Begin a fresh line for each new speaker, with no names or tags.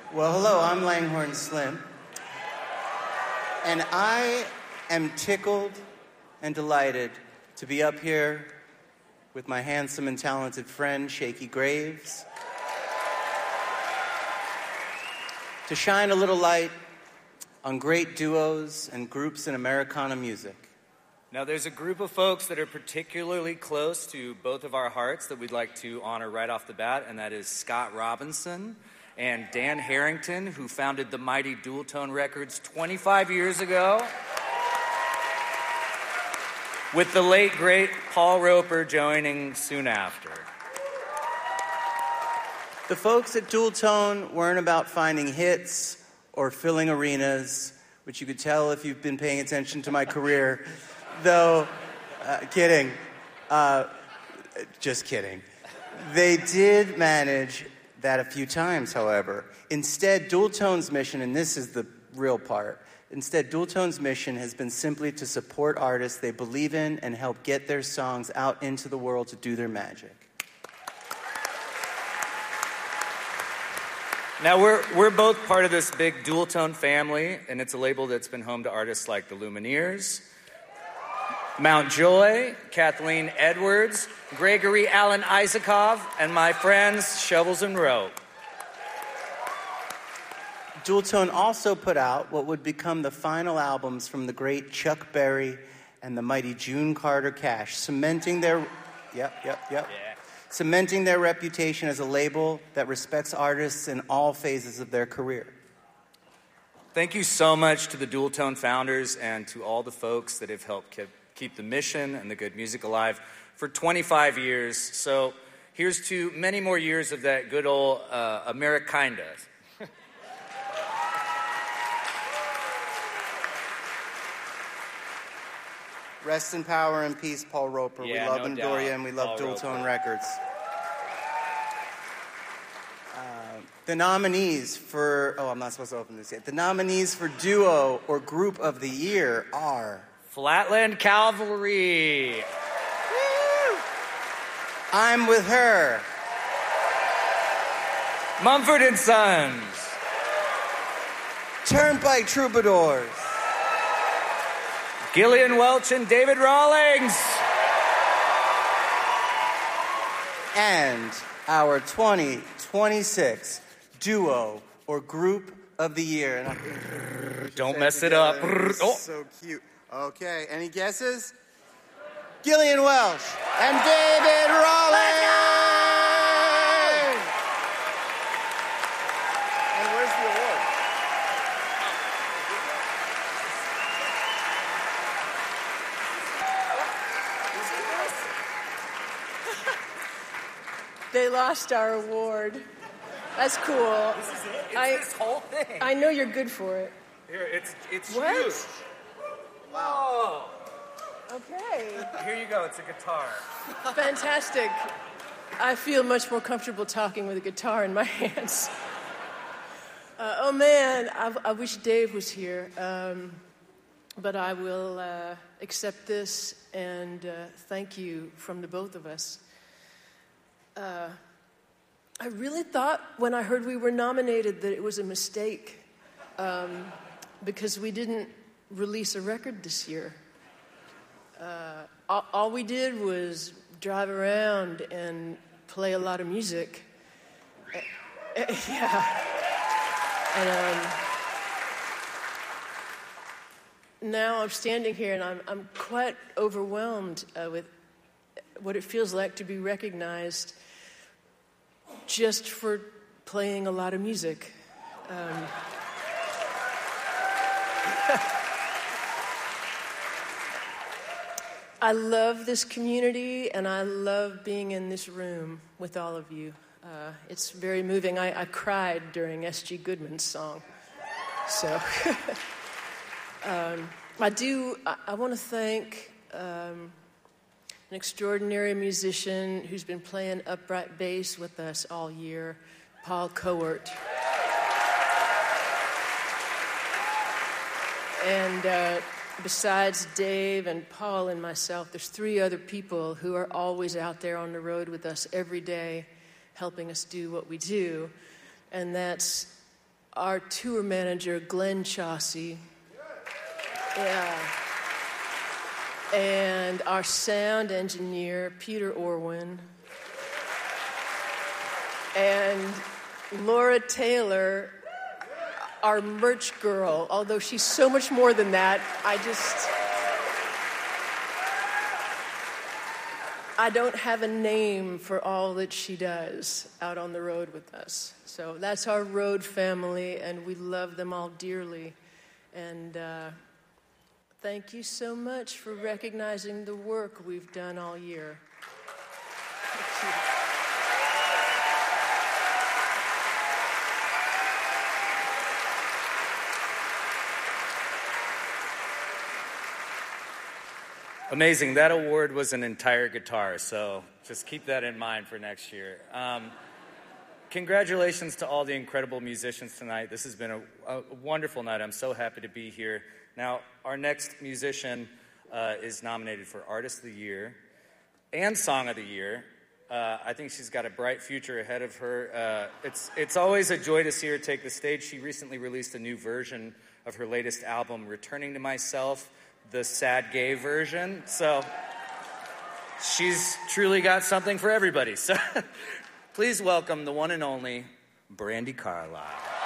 Well, hello, I'm Langhorne Slim. And I am tickled and delighted to be up here with my handsome and talented friend, Shakey Graves, to shine a little light on great duos and groups in Americana music.
Now, there's a group of folks that are particularly close to both of our hearts that we'd like to honor right off the bat, and that is Scott Robinson and Dan Harrington, who founded the mighty Dual Tone Records 25 years ago, with the late, great Paul Roper joining soon after.
The folks at Dual Tone weren't about finding hits or filling arenas, which you could tell if you've been paying attention to my career. Though, kidding. Just kidding. They did manage that a few times, however. Instead, Dual Tone's mission, and this is the real part, instead, Dual Tone's mission has been simply to support artists they believe in and help get their songs out into the world to do their magic.
Now, we're both part of this big Dual Tone family, and it's a label that's been home to artists like the Lumineers, Mount Joy, Kathleen Edwards, Gregory Alan Isakov, and my friends Shovels and Rope.
Dual Tone also put out what would become the final albums from the great Chuck Berry and the mighty June Carter Cash, cementing their cementing their reputation as a label that respects artists in all phases of their career.
Thank you so much to the Dual Tone founders and to all the folks that have helped keep the mission and the good music alive for 25 years. So here's to many more years of that good old Amerikinda.
Rest in power and peace, Paul Roper.
Yeah,
we love
no
Endoria
doubt.
and we love
Paul
Dual
Roper.
Tone Records. The nominees for... Oh, I'm not supposed to open this yet. The nominees for Duo or Group of the Year are...
Flatland Cavalry.
Woo! I'm With Her.
Mumford and Sons.
Turnpike Troubadours.
Gillian Welch and David Rawlings.
And our 2026 Duo or Group of the Year.
Don't mess it up.
Oh. So cute. Okay, any guesses? Gillian Welch and David Rawlings! And where's the award?
They lost our award. That's cool.
This is it. It's this whole thing.
I know you're good for it.
Here, it's
What?
huge. Wow.
Okay.
Here you go. It's a guitar.
Fantastic. I feel much more comfortable talking with a guitar in my hands. Oh man, I wish Dave was here. But I will accept this and thank you from the both of us. I really thought when I heard we were nominated that it was a mistake because we didn't release a record this year. All we did was drive around and play a lot of music. Yeah. And now I'm standing here and I'm quite overwhelmed with what it feels like to be recognized just for playing a lot of music. I love this community, and I love being in this room with all of you. It's very moving. I cried during S.G. Goodman's song. So I want to thank an extraordinary musician who's been playing upright bass with us all year, Paul Coert. And besides Dave and Paul and myself, there's 3 other people who are always out there on the road with us every day, helping us do what we do. And that's our tour manager, Glenn Chaucy. Yeah. And our sound engineer, Peter Orwin. And Laura Taylor, our merch girl, although she's so much more than that. I don't have a name for all that she does out on the road with us. So that's our road family, and we love them all dearly. And thank you so much for recognizing the work we've done all year. Thank you.
Amazing. That award was an entire guitar, so just keep that in mind for next year. Congratulations to all the incredible musicians tonight. This has been a wonderful night. I'm so happy to be here. Now, our next musician is nominated for Artist of the Year and Song of the Year. I think she's got a bright future ahead of her. It's always a joy to see her take the stage. She recently released a new version of her latest album, Returning to Myself, the sad gay version. So she's truly got something for everybody. So please welcome the one and only Brandi Carlile.